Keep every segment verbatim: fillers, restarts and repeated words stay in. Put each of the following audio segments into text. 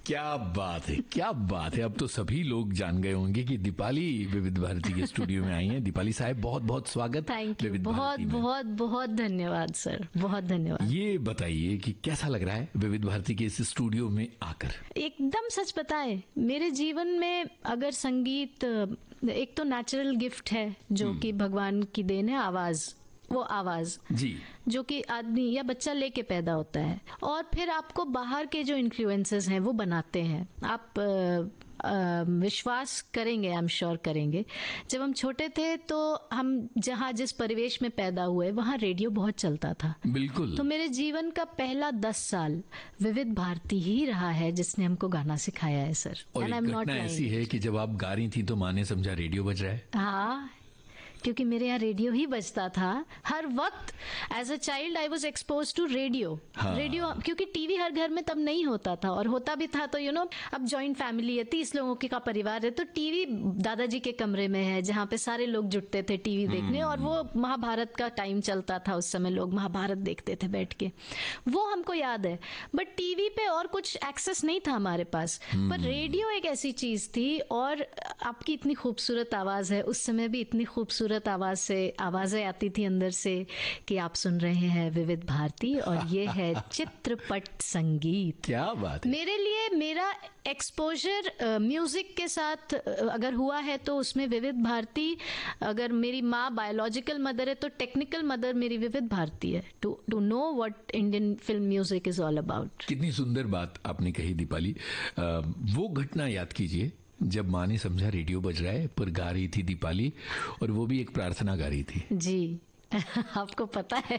क्या बात है, क्या बात है। अब तो सभी लोग जान गए होंगे कि दीपाली विविध भारती के स्टूडियो में आई हैं। दीपाली साहब, बहुत बहुत स्वागत। थैंक यू, विविध बहुत भारती में। बहुत बहुत धन्यवाद सर, बहुत धन्यवाद। ये बताइए कि कैसा लग रहा है विविध भारती के इस स्टूडियो में आकर? एकदम सच बताए, मेरे जीवन में अगर संगीत एक तो नेचुरल गिफ्ट है जो कि भगवान की देन है, आवाज, वो आवाज जी, जो कि आदमी या बच्चा लेके पैदा होता है, और फिर आपको बाहर के जो इन्फ्लुएंसेस हैं वो बनाते हैं। आप आ, आ, विश्वास करेंगे, आई एम श्योर करेंगे, जब हम छोटे थे तो हम जहाँ जिस परिवेश में पैदा हुए वहाँ रेडियो बहुत चलता था। बिल्कुल। तो मेरे जीवन का पहला दस साल विविध भारती ही रहा है जिसने हमको गाना सिखाया है सर। और And एक I'm not घटना lying. ऐसी है कि जब आप गा रही थी तो माँ ने समझा रेडियो बज रहा है। हाँ, क्योंकि मेरे यहाँ रेडियो ही बजता था हर वक्त। As a child I was expose to radio. Radio, क्योंकि टीवी हर घर में तब नहीं होता था, और होता भी था तो यू you नो know, अब जॉइंट फैमिली है, तीस लोगों के का परिवार है, तो टीवी दादाजी के कमरे में है जहाँ पे सारे लोग जुटते थे टीवी देखने, और वो महाभारत का टाइम चलता था उस समय, लोग महाभारत देखते थे बैठ के, वो हमको याद है। बट टीवी पे और कुछ एक्सेस नहीं था हमारे पास, पर रेडियो एक ऐसी चीज थी। और आपकी इतनी खूबसूरत आवाज है, उस समय भी इतनी खूबसूरत आवाज से आवाजें आती थी अंदर से कि आप सुन रहे हैं विविध भारती और ये है चित्रपट संगीत। क्या बात है। मेरे लिए मेरा एक्सपोजर म्यूजिक के साथ अ, अगर हुआ है तो उसमें विविध भारती, अगर मेरी माँ बायोलॉजिकल मदर है तो टेक्निकल मदर मेरी विविध भारती है, to to know what Indian film music is all about. कितनी सुंदर बात आपने कही दीपाली। आ, वो घटना याद कीजिए जब माँ ने समझा रेडियो बज रहा है, पर गा रही थी दीपाली, और वो भी एक प्रार्थना गा रही थी। जी आपको पता है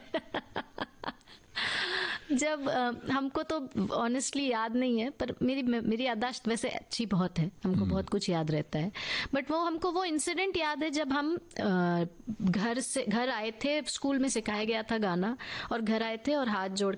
जब uh, हमको तो ऑनेस्टली याद नहीं है, पर मेरी मेरी याददाश्त वैसे अच्छी बहुत है, हमको बहुत कुछ याद रहता है। बट वो हमको वो इंसिडेंट याद है जब हम uh, घर से घर आए थे, स्कूल में सिखाया गया था गाना, और घर आए थे और हाथ जोड़